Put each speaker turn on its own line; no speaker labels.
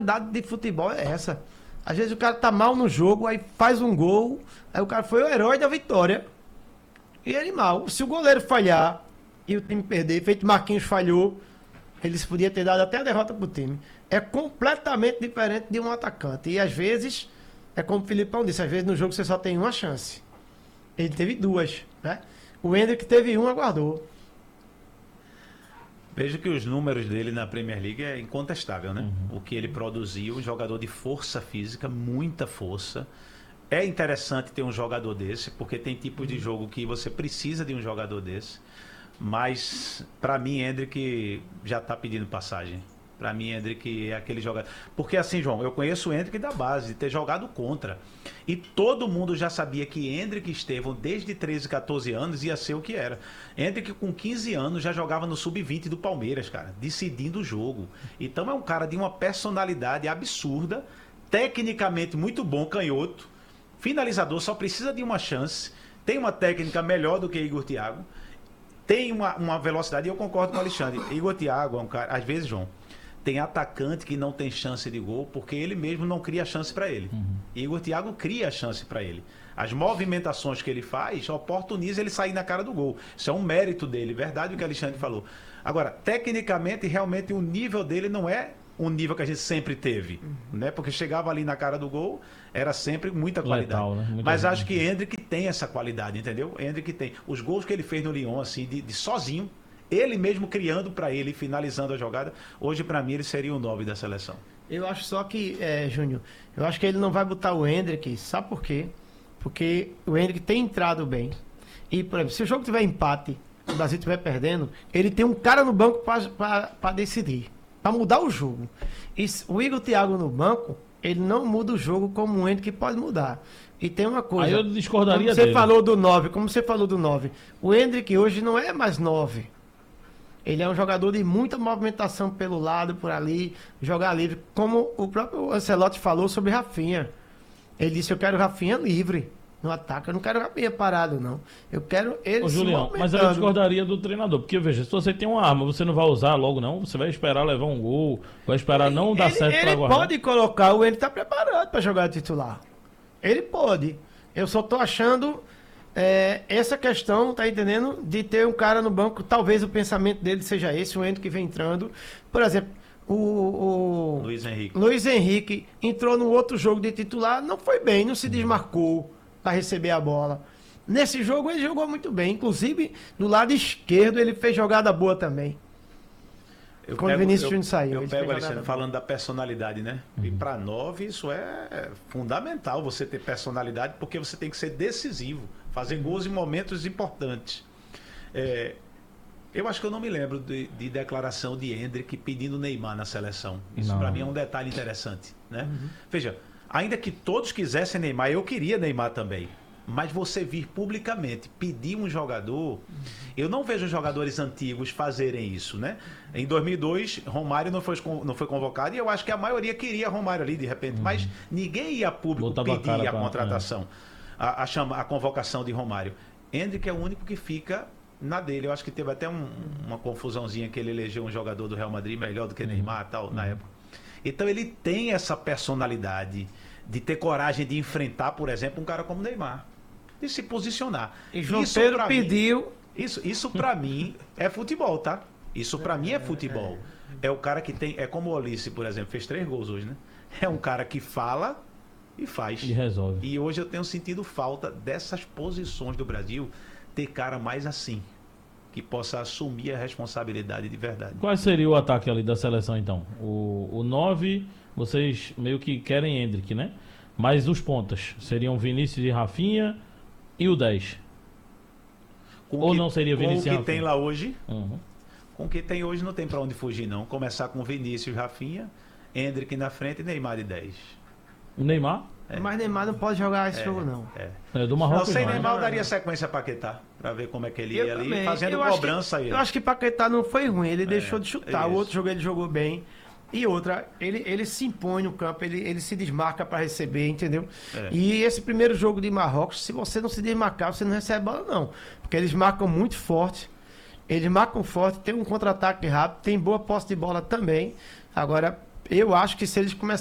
realidade de futebol é essa. Às vezes o cara tá mal no jogo, aí faz um gol, aí o cara foi o herói da vitória. E ele mal. Se o goleiro falhar e o time perder, feito Marquinhos falhou, eles podiam ter dado até a derrota pro time. É completamente diferente de um atacante. E às vezes, é como o Filipão disse, às vezes no jogo você só tem uma chance. Ele teve duas, né? O Endrick teve uma, guardou.
Veja que os números dele na Premier League é incontestável, né? O que ele produziu, um jogador de força física, muita força. É interessante ter um jogador desse, porque tem tipos de jogo que você precisa de um jogador desse. Mas, para mim, Endrick já está pedindo passagem. Para mim, Endrick é aquele jogador... Porque assim, João, eu conheço o Endrick da base, de ter jogado contra. E todo mundo já sabia que Endrick e Estevão, desde 13, 14 anos, ia ser o que era. Endrick, com 15 anos, já jogava no Sub-20 do Palmeiras, cara, decidindo o jogo. Então, é um cara de uma personalidade absurda, tecnicamente muito bom, canhoto, finalizador, só precisa de uma chance, tem uma técnica melhor do que Igor Thiago, tem uma velocidade, e eu concordo com o Alexandre. Igor Thiago é um cara, às vezes, João, tem atacante que não tem chance de gol porque ele mesmo não cria chance para ele. Igor Thiago cria a chance para ele. As movimentações que ele faz oportuniza ele sair na cara do gol. Isso é um mérito dele, verdade o que o Alexandre falou. Agora, tecnicamente, realmente o nível dele não é um nível que a gente sempre teve, né? Porque chegava ali na cara do gol, era sempre muita qualidade.
Letal, né?
Mas acho que Endrick tem essa qualidade, entendeu? Endrick tem. Os gols que ele fez no Lyon, assim, de sozinho, ele mesmo criando para ele, finalizando a jogada, hoje para mim ele seria o 9 da seleção.
Eu acho só que, Júnior, eu acho que ele não vai botar o Endrick, sabe por quê? Porque o Endrick tem entrado bem. E, por exemplo, se o jogo tiver empate, o Brasil estiver perdendo, ele tem um cara no banco para decidir, para mudar o jogo. E o Igor Thiago no banco, ele não muda o jogo como o Endrick pode mudar. E tem uma coisa...
Aí eu discordaria
como você
dele.
falou do 9, o Endrick hoje não é mais 9. Ele é um jogador de muita movimentação pelo lado, por ali, jogar livre. Como o próprio Ancelotti falou sobre Rafinha. Ele disse, eu quero Rafinha livre no ataque. Eu não quero Rafinha parado, não. Eu quero ele se
Julião, mas eu discordaria do treinador. Porque, veja, se você tem uma arma, você não vai usar logo, não. Você vai esperar levar um gol, vai esperar não dar certo para guardar.
Ele pode colocar, ele está preparado para jogar de titular. Ele pode. Eu só tô achando... essa questão, tá entendendo? De ter um cara no banco, talvez o pensamento dele seja esse, o Endo que vem entrando. Por exemplo, o Luiz Henrique entrou no outro jogo de titular, não foi bem, não se desmarcou para receber a bola. Nesse jogo ele jogou muito bem, inclusive do lado esquerdo ele fez jogada boa também. Quando o Vinícius Júnior saiu.
Eu pego, Alexandre, falando da personalidade, né? E para 9 isso é fundamental, você ter personalidade, porque você tem que ser decisivo, fazer gols em momentos importantes. Eu acho que eu não me lembro de declaração de Endrick pedindo Neymar na seleção. Isso para mim é um detalhe interessante, né? Veja, ainda que todos quisessem Neymar, eu queria Neymar também. Mas você vir publicamente pedir um jogador, eu não vejo jogadores antigos fazerem isso, né? Em 2002, Romário não foi convocado e eu acho que a maioria queria Romário ali de repente, mas ninguém ia a público pedir a contratação, a convocação de Romário. Endrick é o único que fica na dele. Eu acho que teve até uma confusãozinha que ele elegeu um jogador do Real Madrid melhor do que Neymar e tal, na época. Então ele tem essa personalidade de ter coragem de enfrentar, por exemplo, um cara como Neymar. De se posicionar.
E João Pedro pediu...
Isso pra mim é futebol, tá? Isso pra mim é futebol. É o cara que tem... É como o Olise, por exemplo, fez 3 gols hoje, né? É um cara que fala e faz.
E resolve.
E hoje eu tenho sentido falta dessas posições do Brasil, ter cara mais assim, que possa assumir a responsabilidade de verdade.
Qual seria o ataque ali da seleção, então? O 9, vocês meio que querem Endrick, né? Mas os pontas seriam Vinícius e Rafinha... E o 10? Ou não seria Vinícius?
Com o que tem lá hoje? Com o que tem hoje não tem pra onde fugir, não. Começar com Vinícius, Rafinha, Endrick na frente e Neymar de 10.
O Neymar?
Mas Neymar não pode jogar esse jogo, não.
Do Marrocos,
não, sem Neymar eu daria sequência a Paquetá, pra ver como é que ele ia ali, fazendo cobrança aí.
Eu acho que Paquetá não foi ruim, ele deixou de chutar. O outro jogo ele jogou bem. E outra, ele se impõe no campo, ele se desmarca para receber, entendeu? E esse primeiro jogo de Marrocos, se você não se desmarcar, você não recebe bola, não. Porque eles marcam muito forte. Eles marcam forte, tem um contra-ataque rápido, tem boa posse de bola também. Agora, Eu acho que se eles começarem